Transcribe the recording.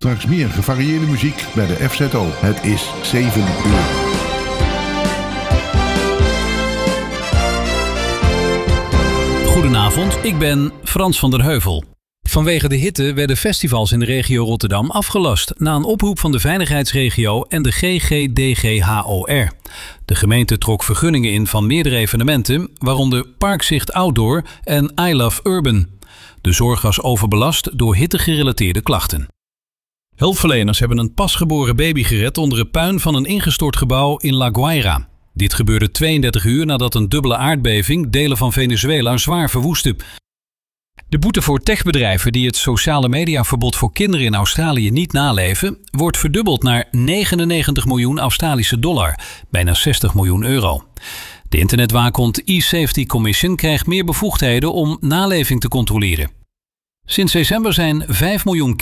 Straks meer gevarieerde muziek bij de FZO. Het is 7 uur. Goedenavond, ik ben Frans van der Heuvel. Vanwege de hitte werden festivals in de regio Rotterdam afgelast na een oproep van de veiligheidsregio en de GGDGHOR. De gemeente trok vergunningen in van meerdere evenementen, waaronder Parkzicht Outdoor en I Love Urban. De zorg was overbelast door hittegerelateerde klachten. Hulpverleners hebben een pasgeboren baby gered onder het puin van een ingestort gebouw in La Guaira. Dit gebeurde 32 uur nadat een dubbele aardbeving delen van Venezuela zwaar verwoestte. De boete voor techbedrijven die het sociale mediaverbod voor kinderen in Australië niet naleven, wordt verdubbeld naar 99 miljoen Australische dollar, bijna 60 miljoen euro. De internetwaakhond e-Safety Commission krijgt meer bevoegdheden om naleving te controleren. Sinds december zijn 5 miljoen